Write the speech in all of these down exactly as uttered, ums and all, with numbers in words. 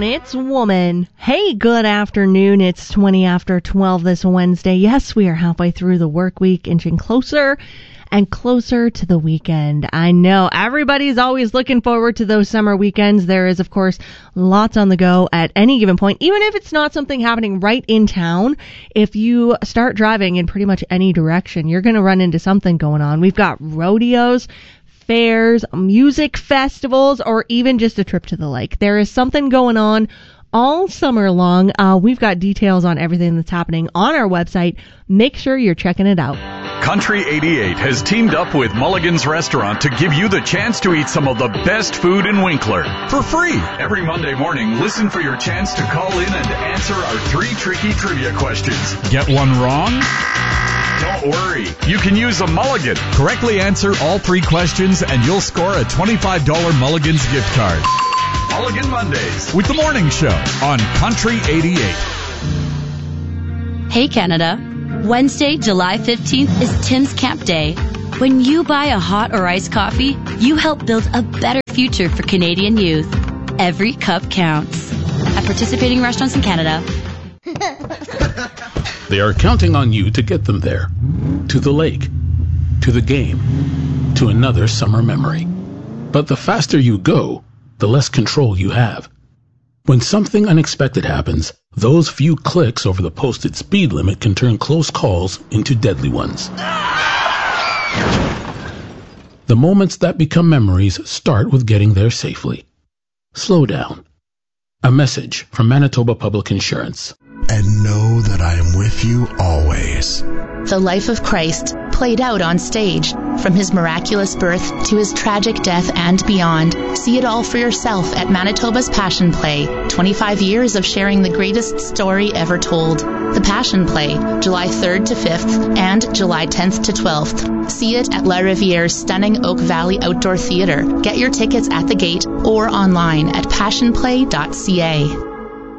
It's Woman. Hey, good afternoon. It's twenty after twelve this Wednesday. Yes, we are halfway through the work week, inching closer and closer to the weekend. I know everybody's always looking forward to those summer weekends. There is, of course, lots on the go at any given point, even if it's not something happening right in town. If you start driving in pretty much any direction, you're going to run into something going on. We've got rodeos, fairs, music festivals, or even just a trip to the lake. There is something going on all summer long. Uh, we've got details on everything that's happening on our website. Make sure you're checking it out. Country eighty-eight has teamed up with Mulligan's Restaurant to give you the chance to eat some of the best food in Winkler for free. Every Monday morning, listen for your chance to call in and answer our three tricky trivia questions. Get one wrong? Don't worry. You can use a Mulligan. Correctly answer all three questions and you'll score a twenty-five dollars Mulligan's gift card. Mulligan Mondays with the Morning Show on Country eighty-eight. Hey, Canada. Wednesday, July fifteenth is Tim's Camp Day. When you buy a hot or iced coffee, you help build a better future for Canadian youth. Every cup counts. At participating restaurants in Canada. They are counting on you to get them there. To the lake. To the game. To another summer memory. But the faster you go, the less control you have. When something unexpected happens, those few clicks over the posted speed limit can turn close calls into deadly ones. The moments that become memories start with getting there safely. Slow down. A message from Manitoba Public Insurance. And know that I am with you always. The life of Christ played out on stage, from his miraculous birth to his tragic death and beyond. See it all for yourself at Manitoba's Passion Play. twenty-five years of sharing the greatest story ever told. The Passion Play, July third to fifth and July tenth to twelfth. See it at La Riviere's stunning Oak Valley Outdoor Theatre. Get your tickets at the gate or online at passion play dot c a.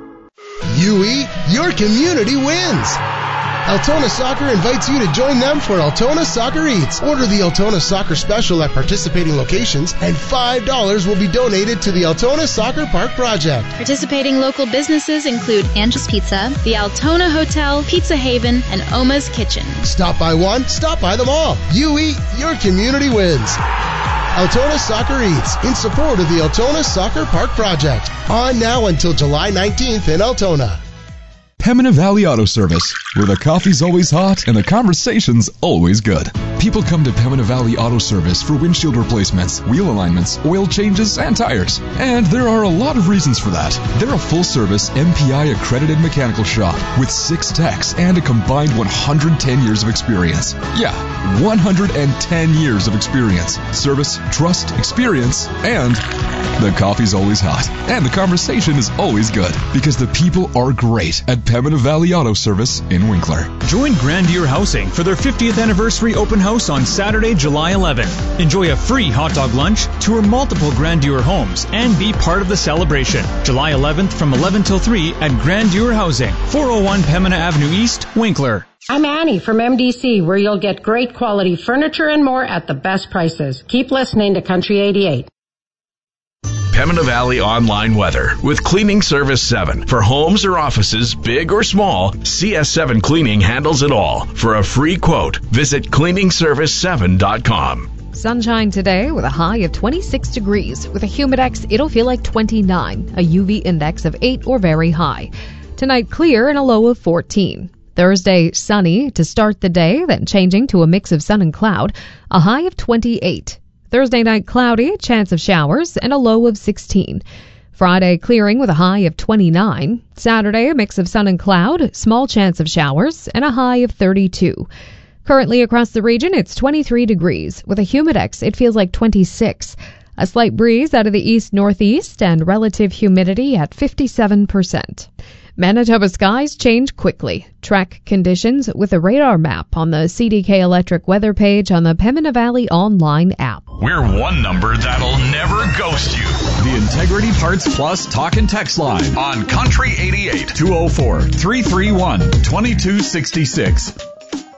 U E, your community wins! Altona Soccer invites you to join them for Altona Soccer Eats. Order the Altona Soccer Special at participating locations, and five dollars will be donated to the Altona Soccer Park Project. Participating local businesses include Angie's Pizza, the Altona Hotel, Pizza Haven, and Oma's Kitchen. Stop by one, stop by them all. U E, your community wins. Altona Soccer Eats, in support of the Altona Soccer Park Project. On now until July nineteenth in Altona. Pembina Valley Auto Service, where the coffee's always hot and the conversation's always good. People come to Pembina Valley Auto Service for windshield replacements, wheel alignments, oil changes, and tires. And there are a lot of reasons for that. They're a full-service M P I accredited mechanical shop with six techs and a combined one hundred ten years of experience. Yeah, one hundred ten years of experience. Service, trust, experience, and the coffee's always hot. And the conversation is always good because the people are great at Pembina Valley Auto Service in Winkler. Join Grandier Housing for their fiftieth anniversary open house on Saturday, July eleventh. Enjoy a free hot dog lunch, tour multiple Grandier homes, and be part of the celebration. July eleventh from eleven till three at Grandier Housing, four oh one Pembina Avenue East, Winkler. I'm Annie from M D C, where you'll get great quality furniture and more at the best prices. Keep listening to Country eighty-eight. Pembina Valley Online Weather with Cleaning Service seven. For homes or offices, big or small, C S seven Cleaning handles it all. For a free quote, visit cleaning service seven dot com. Sunshine today with a high of twenty-six degrees. With a humidex, it'll feel like twenty-nine. A U V index of eight or very high. Tonight, clear and a low of fourteen. Thursday, sunny to start the day, then changing to a mix of sun and cloud. A high of twenty-eight. Thursday night, cloudy, chance of showers, and a low of sixteen. Friday, clearing with a high of twenty-nine. Saturday, a mix of sun and cloud, small chance of showers, and a high of thirty-two. Currently across the region, it's twenty-three degrees. With a humidex, it feels like twenty-six. A slight breeze out of the east-northeast and relative humidity at fifty-seven percent. Manitoba skies change quickly. Track conditions with a radar map on the C D K Electric weather page on the Pembina Valley online app. We're one number that'll never ghost you. The Integrity Parts Plus talk and text line on Country eighty-eight. two oh four, three three one, two two six six.